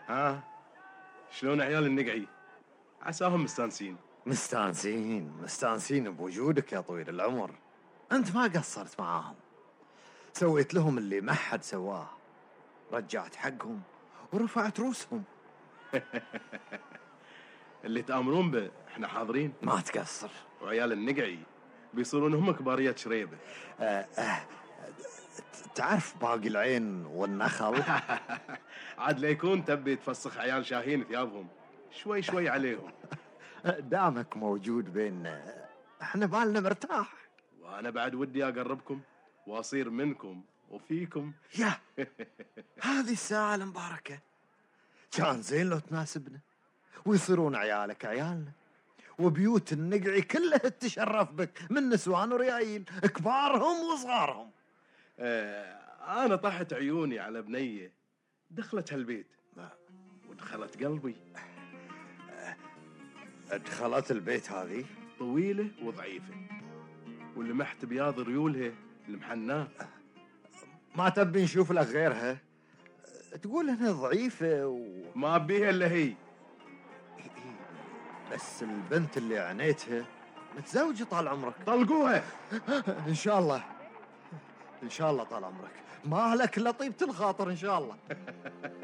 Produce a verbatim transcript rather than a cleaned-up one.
ها، شلون عيال النقعي؟ عساهم مستانسين. مستانسين مستانسين بوجودك يا طويل العمر. أنت ما قصرت معاهم، سويت لهم اللي ما حد سواه، رجعت حقهم ورفعت روسهم. اللي تأمرون به احنا حاضرين. ما تقصر. وعيال النقعي بيصيرون هم كبارية شريبة. أه أه تعرف باقي العين والنخل؟ عاد ليكون تبي تفسخ عيال شاهين ثيابهم شوي شوي عليهم. دامك موجود بيننا احنا بالنا مرتاح. وانا بعد ودي اقربكم واصير منكم وفيكم. يا هذه الساعة المباركة كان زين لو تناسبنا ويصيرون عيالك عيالنا، وبيوت النقعي كلها تشرف بك من نسوان وريايل كبارهم وصغارهم. آه انا طاحت عيوني على بنية دخلت هالبيت ودخلت قلبي. دخلت البيت هذه طويلة وضعيفة ولمحت بياض ريولها المحناه. ما تبي نشوف لك غيرها؟ تقول انها ضعيفة و... ما بيها الا هي. بس البنت اللي عنيتها متزوجة طال عمرك. طلقوها. ان شاء الله ان شاء الله طال عمرك، ما لك الا طيبة الخاطر ان شاء الله.